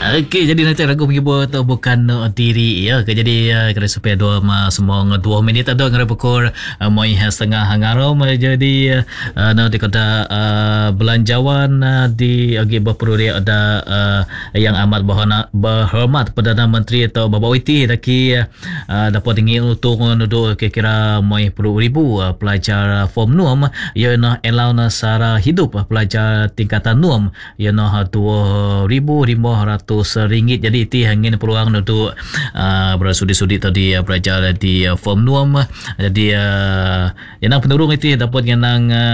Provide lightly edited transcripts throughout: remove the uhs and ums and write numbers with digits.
Okey, jadi nanti lagu menghibur tu bukan diri ya. Okay, jadi kena supaya semua 2 minit ada ngara pukul moi setengah ngarom jadi nanti kata belanjawan di agi berperlu dia ada yang amat berhormat Perdana Menteri atau Bapa Witi daki dapat ingin untuk kira-kira moi 10,000 pelajar form 6 ia nak allow sara hidup pelajar tingkatan 6 ia nak 2,500 ringgit. Jadi itu hangin peluang untuk bersudi-sudi tadi pelajar di form 6. Jadi yang penurung itu dapat yang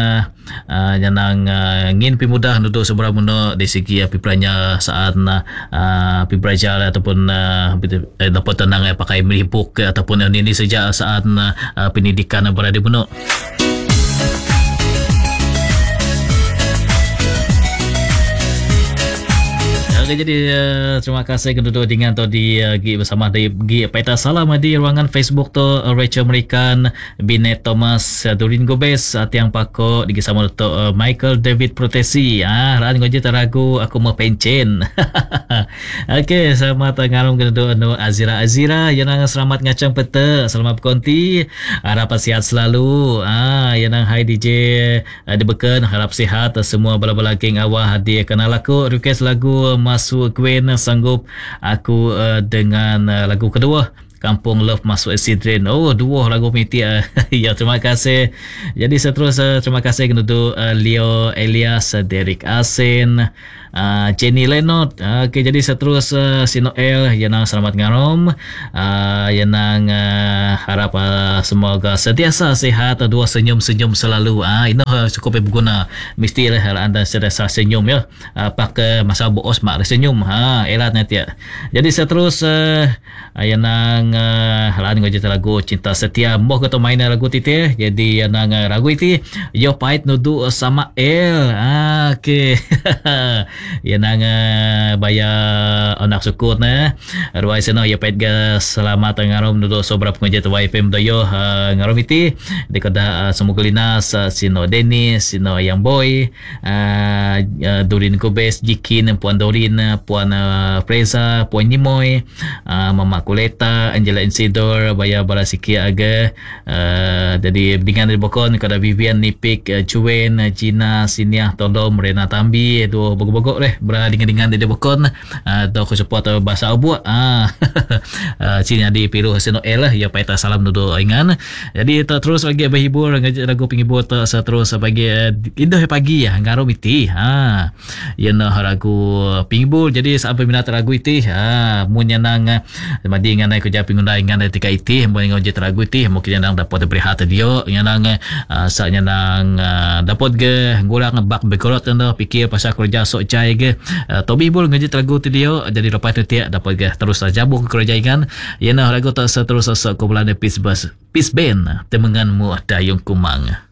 ngin pimudah untuk seberapa mudah dari segi pipranya saat piperajar ataupun dapat tenang pakai melipuk ataupun ini sejak saat pendidikan berada benar. Jadi terima kasih kedua dengan tu di bersama di Peta Salam di ruangan Facebook tu Rachel Merikan, Binet Thomas, Durin Gobes, Tiang Pako di sama tu Michael David Protesi. Ran ngoje teragu aku mau pencen. Okey, selamat ngarom kedua Azira yang selamat ngacang peta, selamat konti, harap sihat selalu. Yang hai DJ dibeken harap sihat semua bala-bala geng awak hadiah kenal aku request lagu masuk Gwen sanggup aku dengan lagu kedua Kampung Love masuk Acid Rain. Oh, 2 lagu miti. Ya, terima kasih. Jadi seterusnya terima kasih untuk Leo Elias, Derek Asen, Jenny Lenot. Okay, jadi seterusnya si Noel yang selamat ngarom, yang harap semoga sentiasa sehat, dua senyum selalu. Ini cukup berguna. Mesti lah anda sentiasa senyum ya. Pakai masa boos mak senyum. Erat nanti ya. Jadi seterusnya yang halan ngoje lagu Cinta Setia moh kata main lagu tite. Jadi yang lagu itu yo pait nudu sama okey. Yang baya anak sukut na ruai seno ya pait ga selamat ngarom nudu sobra pengajet YFM doyo ngarom iti dekada semoga linas sino Dennis sino yang boy Dorin Kobes Jikin Puan Dorin Puan Freza Puan Nimoy Mama Kuleta Angela Insidor baya barasiki aga jadi dengan dibokon kada Vivian Nipik Cuen Gina Siniah Tolom Rena Tambi itu bogok-bogok deh dengan dibokon atau aku support bahasa abuak sini di Piru Hasino lah ya paita salam dulu ingan. Jadi terus lagi berhibur lagu penghibur terus pagi indah pagi ya ngarom iti ya nah lagu penghibur. Jadi sampai minat lagu itu mun nang madi ngan aku japing undai ngan etika iti mun ngoje lagu iti mungkin nang dapat berehat dia nang saatnya nang dapat ge ngurang bak bekorot anda pikir pasal kerja sok cai ge tobi bul ngoje lagu tu dia jadi dapat tiak dapat ge terus jabuk kerjaan ya nah lagu tak seterus sok kumpulan Peace Band temenganmu dayung kumang.